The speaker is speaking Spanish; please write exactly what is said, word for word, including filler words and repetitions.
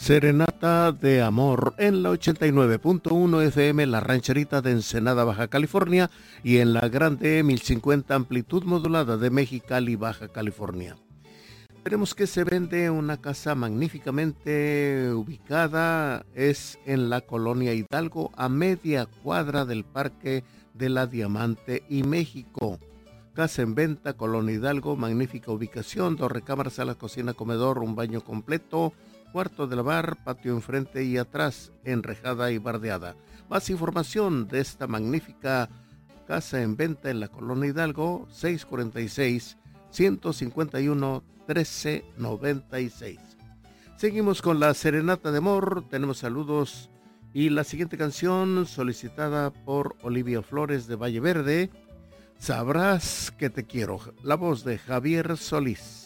Serenata de Amor en la ochenta y nueve punto uno F M, La Rancherita de Ensenada, Baja California, y en la Grande mil cincuenta amplitud modulada de Mexicali, Baja California. Tenemos que se vende una casa magníficamente ubicada, es en la colonia Hidalgo, a media cuadra del Parque de la Diamante y México. Casa en venta, Colonia Hidalgo, magnífica ubicación, dos recámaras, sala, cocina, comedor, un baño completo, cuarto de lavar, patio enfrente y atrás, enrejada y bardeada. Más información de esta magnífica casa en venta en la Colonia Hidalgo, seis cuarenta y seis, ciento cincuenta y uno, trece noventa y seis. Seguimos con la Serenata de Amor, tenemos saludos y la siguiente canción solicitada por Olivia Flores de Valle Verde, Sabrás que te quiero, la voz de Javier Solís.